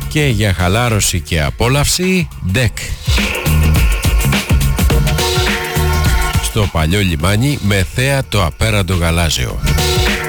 Και για χαλάρωση και απόλαυση, ντεκ. Στο παλιό λιμάνι με θέα το απέραντο γαλάζιο.